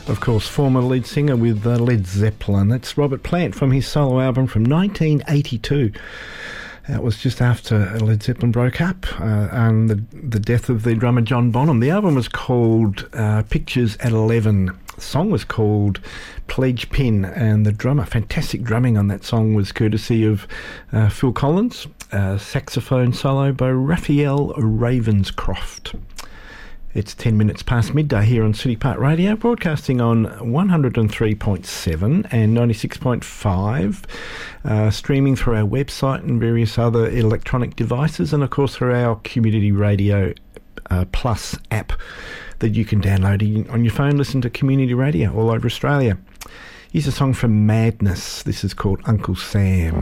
Of course, former lead singer with Led Zeppelin. That's Robert Plant from his solo album from 1982. That was just after Led Zeppelin broke up and the death of the drummer John Bonham. The album was called Pictures at 11. The song was called Pledge Pin, and the drummer, fantastic drumming on that song, was courtesy of Phil Collins. Saxophone solo by Raphael Ravenscroft. It's 10 minutes past midday here on City Park Radio, broadcasting on 103.7 and 96.5, streaming through our website and various other electronic devices, and of course through our Community Radio Plus app that you can download on your phone. Listen to Community Radio all over Australia. Here's a song from Madness. This is called Uncle Sam.